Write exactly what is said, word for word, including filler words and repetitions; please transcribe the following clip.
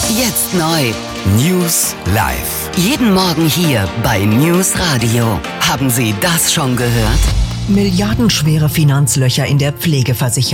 Jetzt neu. News live. Jeden Morgen hier bei News Radio. Haben Sie das schon gehört? Milliardenschwere Finanzlöcher in der Pflegeversicherung.